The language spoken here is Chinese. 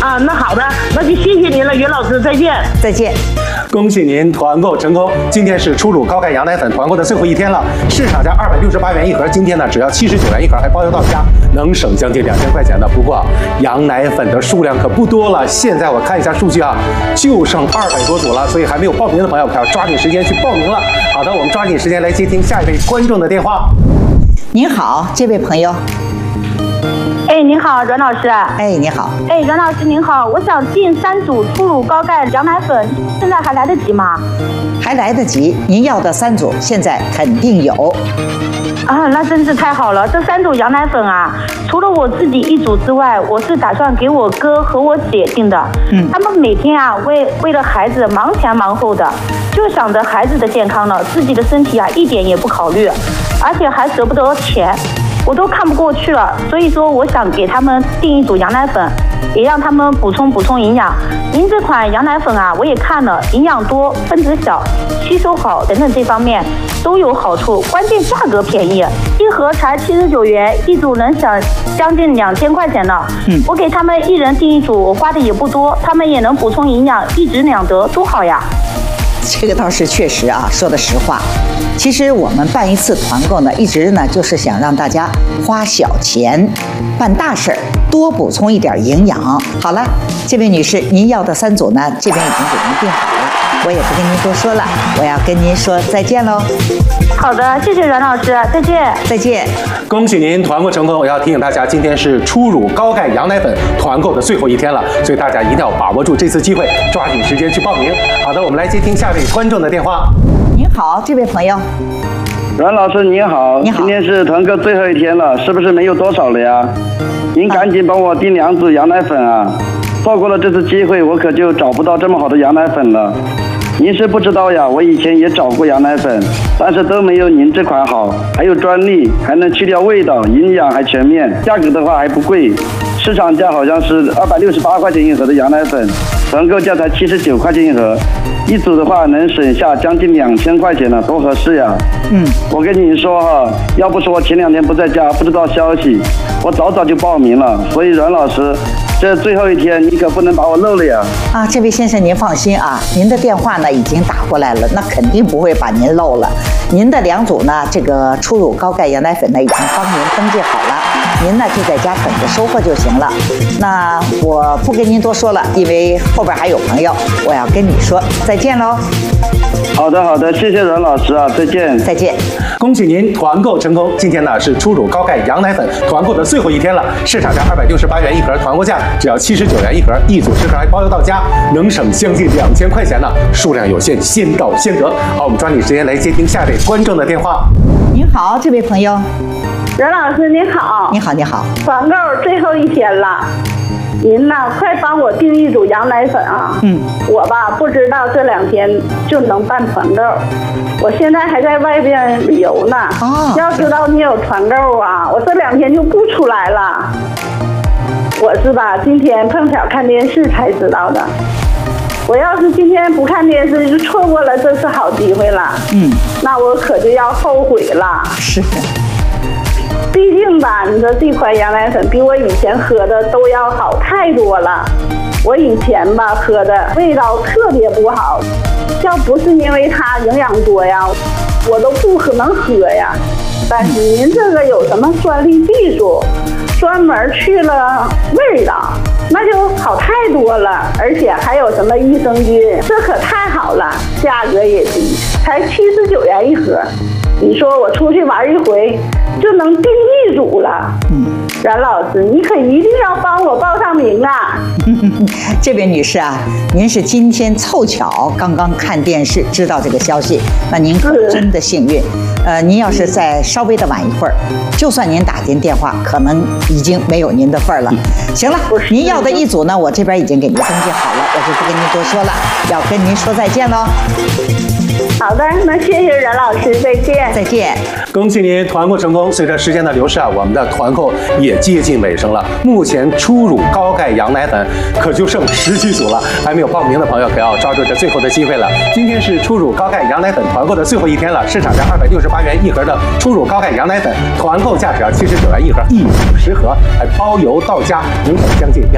啊，那好的，那就谢谢您了，袁老师，再见。 再见。 恭喜您团购成功！今天是初乳高钙羊奶粉团购的最后一天了，市场价268元一盒，今天呢只要79元一盒，还包邮到家，能省将近2000块钱的。不过羊奶粉的数量可不多了，现在我看一下数据啊，就剩200多组了，所以还没有报名的朋友可要抓紧时间去报名了。好的，我们抓紧时间来接听下一位观众的电话。 您好，这位朋友。 哎，您好，阮老师。 哎，你好。 哎，阮老师您好，我想订3组初乳高钙羊奶粉，现在还来得及吗？ 还来得及，您要的3组现在肯定有。 啊，那真是太好了！这3组羊奶粉啊，除了我自己1组之外，我是打算给我哥和我姐订的。他们每天啊为了孩子忙前忙后的，就想着孩子的健康了，自己的身体啊一点也不考虑，而且还舍不得钱。我都看不过去了，所以说我想给他们订1组羊奶粉，也让他们补充营养。您这款羊奶粉啊，我也看了，营养多、分子小、吸收好等等这方面都有好处，关键价格便宜，1盒才79元，1组能省将近2000块钱呢。我给他们1人订1组，我花的也不多，他们也能补充营养，一举两得，多好呀！ 这个倒是确实啊，说的实话。其实我们办一次团购呢，一直呢就是想让大家花小钱办大事儿，多补充一点营养。好了，这位女士，您要的3组呢，这边已经给您订好了，我也不跟您多说了，我要跟您说再见喽。 好的，谢谢阮老师，再见。 再见。 恭喜您团购成功！我要提醒大家，今天是初乳高钙羊奶粉团购的最后一天了，所以大家一定要把握住这次机会，抓紧时间去报名。好的，我们来接听下位观众的电话。 您好，这位朋友。 阮老师您好， 你好。 今天是团购最后一天了，是不是没有多少了呀？您赶紧帮我订2组羊奶粉啊！错过了这次机会，我可就找不到这么好的羊奶粉了。您是不知道呀，我以前也找过羊奶粉，但是都没有您这款好，还有专利，还能去掉味道，营养还全面，价格的话还不贵，市场价好像是268块钱一盒的羊奶粉，团购价才79块钱一盒，1组的话能省下将近2000块钱呢，多合适呀！我跟你说哈，要不是我前2天不在家，不知道消息，我早就报名了。所以阮老师，这最后一天你可不能把我漏了呀！ 啊，这位先生您放心啊，您的电话呢已经打过来了，那肯定不会把您漏了。您的2组呢，这个初乳高钙羊奶粉呢已经帮您登记好了，您呢就在家等着收货就行了。那我不跟您多说了，因为后边还有朋友，我要跟你说再见喽。 好的，谢谢阮老师啊，再见。 再见。 恭喜您团购成功！今天呢是初乳高钙羊奶粉团购的最后一天了，市场价268元一盒，团购价只要79元一盒，1组10盒还包邮到家，能省将近2000块钱呢。数量有限，先到先得。好，我们抓紧时间来接听下位观众的电话。 您好，这位朋友。 阮老师您好。 你好，你好。 团购最后一天了。您呐，快帮我订1组羊奶粉啊！我吧不知道这2天就能办团购，我现在还在外边旅游呢。要知道你有团购啊，我这2天就不出来了。我是吧，今天碰巧看电视才知道的。我要是今天不看电视，就错过了这次好机会了。那我可就要后悔了。 是。 毕竟吧，你说这款羊奶粉比我以前喝的都要好太多了。我以前吧喝的味道特别不好，要不是因为它营养多呀，我都不可能喝呀。但是您这个有什么专利技术，专门去了味道，那就好太多了，而且还有什么益生菌，这可太好了，价格也低，才79元一盒。你说我出去玩1回就能订1组了。阮老师，你可一定要帮我报上名啊！ 这位女士啊，您是今天凑巧刚刚看电视知道这个消息，那您可真的幸运。您要是再稍微的晚一会儿，就算您打进电话，可能已经没有您的份儿了。行了，您要的1组呢，我这边已经给您登记好了，我就不跟您多说了，要跟您说再见喽。 好的，那谢谢阮老师，再见。 再见。 恭喜您团购成功！随着时间的流逝啊，我们的团购也接近尾声了。目前初乳高钙羊奶粉可就剩10几组了，还没有报名的朋友可要抓住这最后的机会了。今天是初乳高钙羊奶粉团购的最后一天了，市场价268元一盒的初乳高钙羊奶粉团购价只要79元一盒，1组10盒还包邮到家，能省将近